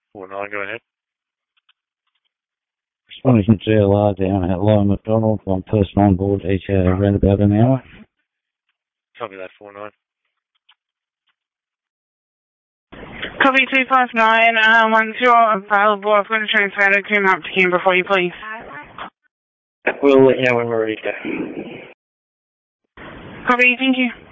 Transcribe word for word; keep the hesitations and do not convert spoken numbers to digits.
four nine, go ahead. Responding from G L R down at Lyle McDonald, one person on board, each uh, around about an hour. Copy that, four nine. Copy two five nine, uh, once you're available, I've got to transfer to come up to Canberra for you, please. We'll let you know when we're ready to go. Copy, thank you.